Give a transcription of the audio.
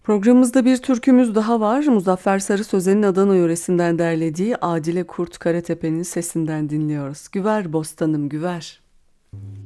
Programımızda bir türkümüz daha var. Muzaffer Sarı Sözen'in Adana yöresinden derlediği Adile Kurt Karatepe'nin sesinden dinliyoruz. Güver bostanım güver.